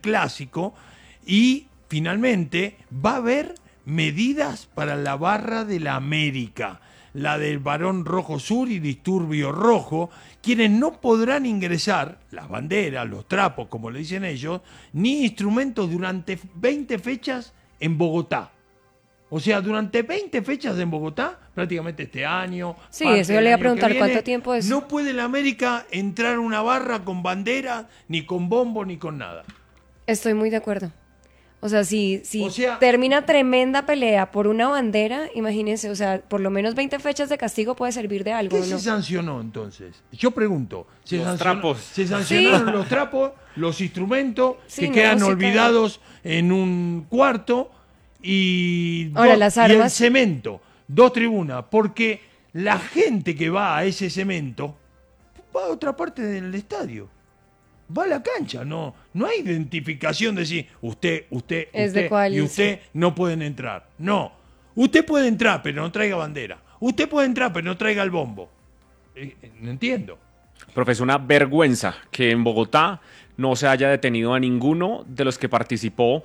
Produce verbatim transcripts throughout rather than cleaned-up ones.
clásico. Y finalmente va a haber medidas para la barra de la América, la del Barón Rojo Sur y Disturbio Rojo, quienes no podrán ingresar las banderas, los trapos, como le dicen ellos, ni instrumentos durante veinte fechas en Bogotá. O sea, durante veinte fechas en Bogotá, prácticamente este año. Sí, eso yo le iba a preguntar viene, cuánto tiempo es. No puede la América entrar a una barra con bandera, ni con bombo, ni con nada. Estoy muy de acuerdo. O sea, si, si O sea, termina tremenda pelea por una bandera, imagínense, o sea, por lo menos veinte fechas de castigo puede servir de algo, ¿Qué ¿no? se sancionó entonces? Yo pregunto. ¿se Los sancionó, trapos. ¿Se sancionaron Sí. los trapos, los instrumentos Sí, que no, quedan sí, olvidados en un cuarto y, Ahora, dos- las y el armas. cemento? Dos tribunas. Porque la gente que va a ese cemento va a otra parte del estadio. Va a la cancha, no, no hay identificación de decir usted, usted, Es de usted cuál, y usted no pueden entrar. No, usted puede entrar, pero no traiga bandera. Usted puede entrar, pero no traiga el bombo. Eh, eh, no entiendo. Profe, es una vergüenza que en Bogotá no se haya detenido a ninguno de los que participó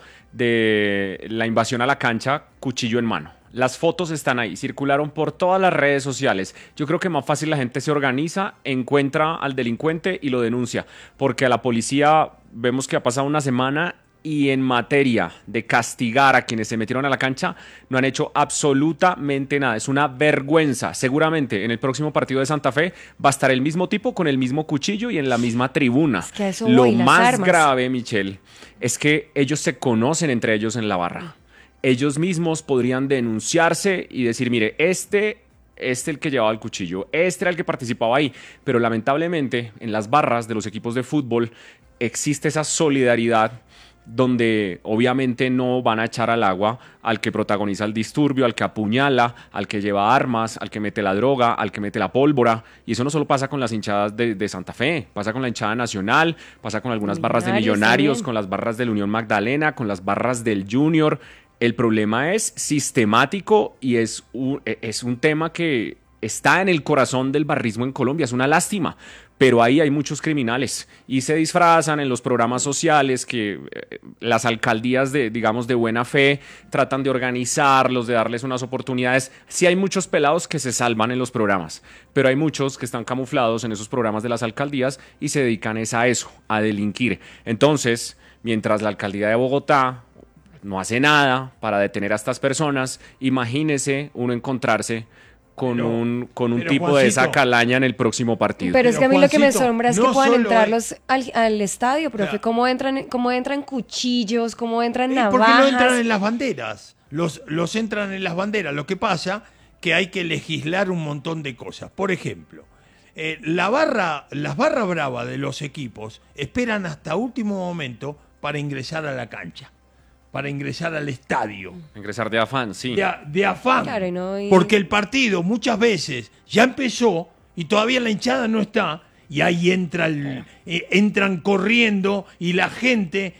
de la invasión a la cancha cuchillo en mano. Las fotos están ahí, circularon por todas las redes sociales. Yo creo que más fácil la gente se organiza, encuentra al delincuente y lo denuncia, porque a la policía vemos que ha pasado una semana y en materia de castigar a quienes se metieron a la cancha no han hecho absolutamente nada. Es una vergüenza. Seguramente en el próximo partido de Santa Fe va a estar el mismo tipo con el mismo cuchillo y en la misma tribuna. Es que a eso Lo voy, las más armas. grave, Michelle, es que ellos se conocen entre ellos en la barra. Ellos mismos podrían denunciarse y decir, mire, este, este el que llevaba el cuchillo, este era el que participaba ahí. Pero lamentablemente en las barras de los equipos de fútbol existe esa solidaridad donde obviamente no van a echar al agua al que protagoniza el disturbio, al que apuñala, al que lleva armas, al que mete la droga, al que mete la pólvora. Y eso no solo pasa con las hinchadas de, de Santa Fe, pasa con la hinchada nacional, pasa con algunas barras de Millonarios Millonarios, también. con las barras del Unión Magdalena, con las barras del Junior. El problema es sistemático y es un, es un tema que está en el corazón del barrismo en Colombia. Es una lástima, pero ahí hay muchos criminales y se disfrazan en los programas sociales que eh, las alcaldías de, digamos, de buena fe tratan de organizarlos, de darles unas oportunidades. Sí hay muchos pelados que se salvan en los programas, pero hay muchos que están camuflados en esos programas de las alcaldías y se dedican es a eso, a delinquir. Entonces, mientras la alcaldía de Bogotá no hace nada para detener a estas personas, imagínese uno encontrarse con Pero- un, con un pero, tipo de esa Juancito, calaña en el próximo partido. Pero es Pero, que a mí lo que me Juancito, asombra es no que puedan solo entrar es- los al, al estadio, profe. Claro. ¿Cómo entran, cómo entran cuchillos? ¿Cómo entran Eh, navajas? porque no entran en las banderas. Los, los entran en las banderas. Lo que pasa que hay que legislar un montón de cosas. Por ejemplo, eh, la barra, las barras bravas de los equipos esperan hasta último momento para ingresar a la cancha, para ingresar al estadio. Ingresar de afán, sí. De, a- de afán. Claro, y no, y- Porque el partido muchas veces ya empezó y todavía la hinchada no está. Y ahí entra el, eh, entran corriendo y la gente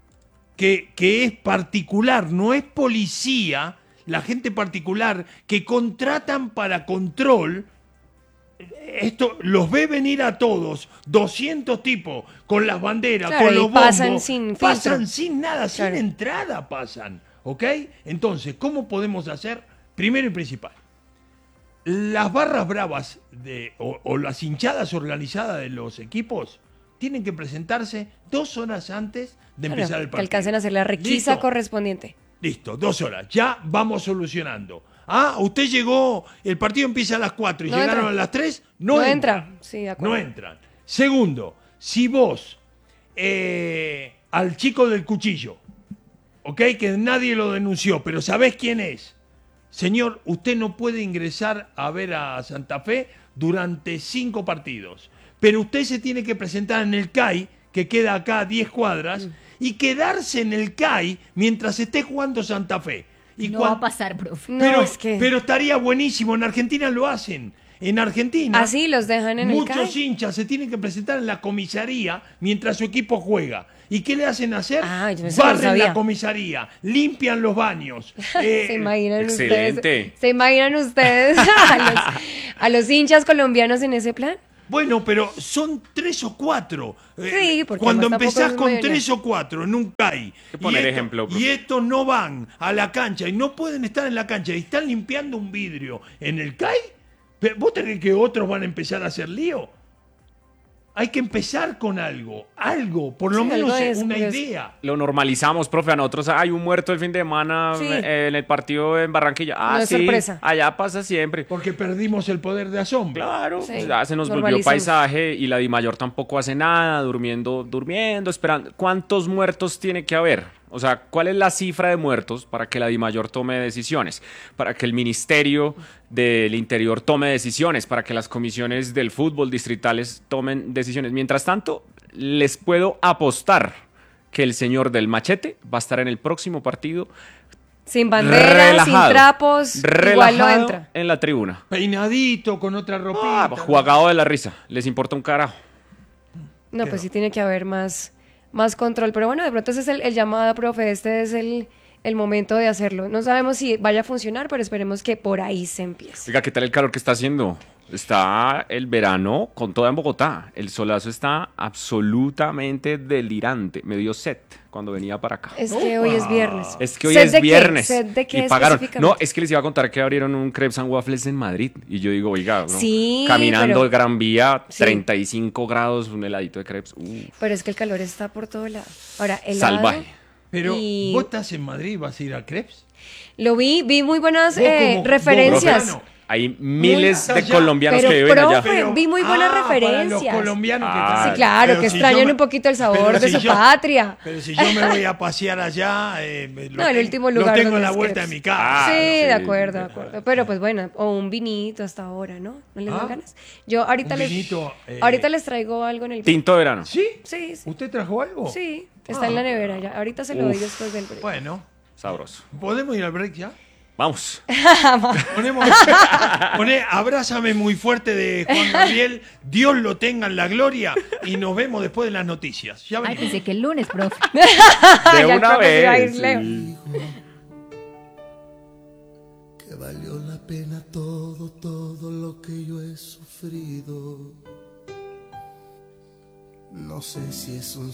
que, que es particular, no es policía, la gente particular que contratan para control, esto los ve venir a todos, doscientos tipos con las banderas, Claro, con y los bombos, pasan sin pasan filtro. sin nada, Claro. sin entrada pasan, ¿ok? Entonces, ¿cómo podemos hacer? Primero y principal, las barras bravas de, o, o las hinchadas organizadas de los equipos tienen que presentarse dos horas antes de Claro, empezar el que partido. alcancen a hacer la requisa ¿Listo? correspondiente. Listo, dos horas. Ya vamos solucionando. Ah, usted llegó, el partido empieza a las cuatro y No llegaron entra. a las tres, no, No entra. entra. Sí, de acuerdo. No entran. Segundo, si vos eh, al chico del cuchillo, ok, que nadie lo denunció, pero sabés quién es, señor, usted no puede ingresar a ver a Santa Fe durante cinco partidos, pero usted se tiene que presentar en el C A I, que queda acá a diez cuadras, y quedarse en el C A I mientras esté jugando Santa Fe. Y No cuan- va a pasar, profe. No, pero, es que... pero estaría buenísimo, en Argentina lo hacen. En Argentina, Así los dejan en el C A muchos I. hinchas se tienen que presentar en la comisaría mientras su equipo juega. ¿Y qué le hacen hacer? Ah, yo eso no Barren sabía. la comisaría, limpian los baños. eh, ¿Se imaginan excelente. ustedes? ¿Se imaginan ustedes a los, a los hinchas colombianos en ese plan? Bueno, pero son tres o cuatro. Eh, Sí, porque Cuando además tampoco empezás es con muy tres o cuatro en un C A I, Hay que y, poner esto- ejemplo, y profe. estos no van a la cancha y no pueden estar en la cancha y están limpiando un vidrio en el C A I, ¿pero ¿vos tenés que otros van a empezar a hacer lío? Hay que empezar con algo, algo, por lo Sí, menos algo es, una pero es- idea. Lo normalizamos, profe. A nosotros hay un muerto el fin de semana Sí. eh, en el partido en Barranquilla. Ah, No es sí, sorpresa. allá pasa siempre. Porque perdimos el poder de asombro. Claro, Sí, ya se nos volvió normalizamos. paisaje y la Dimayor tampoco hace nada, durmiendo, durmiendo, esperando. ¿Cuántos muertos tiene que haber? O sea, ¿cuál es la cifra de muertos para que la Dimayor tome decisiones? Para que el Ministerio del Interior tome decisiones, para que las comisiones del fútbol distritales tomen decisiones. Mientras tanto, les puedo apostar que el señor del machete va a estar en el próximo partido Sin banderas, relajado, sin trapos, igual no relajado entra. en la tribuna. Peinadito, con otra ropita. Ah, jugado de la risa, les importa un carajo. No, Qué pues sí no. tiene que haber más, más control. Pero bueno, de pronto ese es el, el llamado, profe. Este es el, el momento de hacerlo. No sabemos si vaya a funcionar, pero esperemos que por ahí se empiece. Oiga, ¿qué tal el calor que está haciendo? Está el verano con toda en Bogotá. El solazo está absolutamente delirante. Me dio sed cuando venía para acá. Es que hoy es viernes. Es que hoy ¿Sed es de qué? viernes. ¿Sed de qué y pagaron. específicamente? No, es que les iba a contar que abrieron un Crepes and Waffles en Madrid. Y yo digo, oiga, ¿no? Sí, caminando pero- de Gran Vía, Sí. treinta y cinco grados, un heladito de crepes. Uf, Pero es que el calor está por todo lado. Ahora, el salvaje. Pero, y- ¿vos estás en Madrid? ¿Vas a ir a Krebs? Lo vi, vi muy buenas Vos eh, como referencias. bogotano. Hay miles Muy de allá. colombianos Pero, que viven allá. profe, vi muy buenas ah, para los referencias. colombianos que Ah, están- Sí, claro, Pero que si extrañan yo me- un poquito el sabor pero de si su yo- patria. Pero si yo me voy a pasear allá, eh, me- lo No, el tengo- último lugar lo tengo donde en la es vuelta de crepes. mi casa. Ah, sí, sí. de acuerdo, de acuerdo. Pero pues bueno, o un vinito hasta ahora, ¿no? ¿No les dan Ah, ganas? Yo ahorita un les vinito, eh, ahorita les traigo algo en el Tinto de verano. ¿Sí? Sí, sí. ¿Usted trajo algo? Sí, está Ah. en la nevera ya. Ahorita se lo doy Uf. después del break. Bueno, Sabroso. ¿podemos ir al break ya? Vamos. Ponemos, poné Abrázame muy fuerte de Juan Gabriel, Dios lo tenga en la gloria y nos vemos después de las noticias. Ya Ay, venimos. pensé que el lunes, profe. De Ya el una profe se iba a ir vez. lejos. sí. Que valió la pena todo, todo lo que yo he sufrido. No sé si es un